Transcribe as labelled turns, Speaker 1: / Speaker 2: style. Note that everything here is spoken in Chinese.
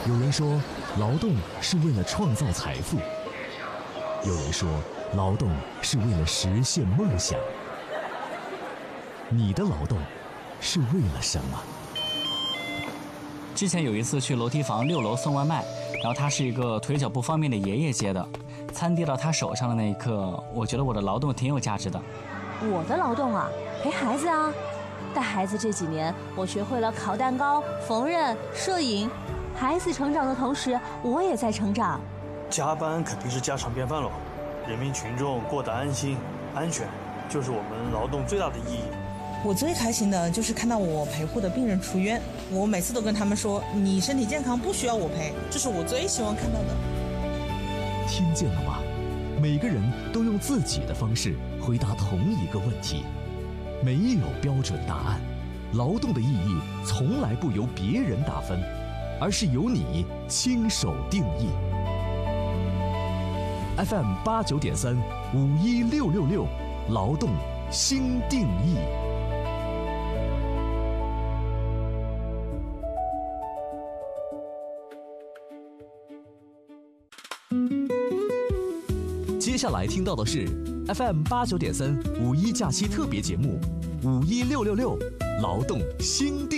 Speaker 1: 有人说，劳动是为了创造财富；有人说，劳动是为了实现梦想。你的劳动是为了什么？
Speaker 2: 之前有一次去楼梯房6楼送外卖，然后他是一个腿脚不方便的爷爷接的。餐递到他手上的那一刻，我觉得我的劳动挺有价值的。
Speaker 3: 我的劳动啊，陪孩子啊。带孩子这几年，我学会了烤蛋糕、缝纫、摄影。孩子成长的同时，我也在成长。
Speaker 4: 加班肯定是家常便饭喽，人民群众过得安心、安全，就是我们劳动最大的意义。
Speaker 5: 我最开心的就是看到我陪护的病人出院，我每次都跟他们说，你身体健康不需要我陪，这是我最希望看到的。
Speaker 1: 听见了吗？每个人都用自己的方式回答同一个问题，没有标准答案。劳动的意义从来不由别人打分，而是由你亲手定义。FM 89.3，51666，劳动新定义。接下来听到的是 FM 89.3五一假期特别节目51666劳动新定义。